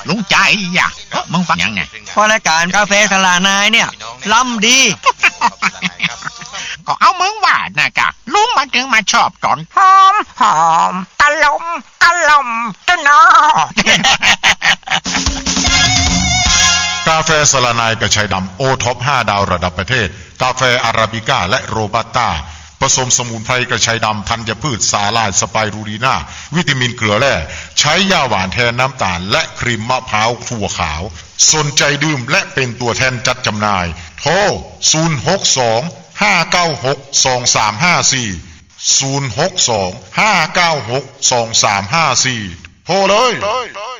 ลุงใจอ่ะมึงฟังยังไงพอรายการกาแฟสลานายเนี่ยล้ำดีก็เอามึงว่านะกะลุงมันถึงมาชอบตอนหอมตะลมตะนอกาแฟสลานายกระชายดำโอท็อป5ดาวระดับประเทศกาแฟอาราบิก้าและโรบัสต้าผสมสมุนไพรกระชายดำธัญพืชสาลายสไปรูลีนาวิตามินเกลือแร่ใช้ยาหวานแทนน้ำตาลและครีมมะพร้าวถั่วขาวสนใจดื่มและเป็นตัวแทนจัดจำหน่ายโทร062-596-2354 062-596-2354 โทรเลย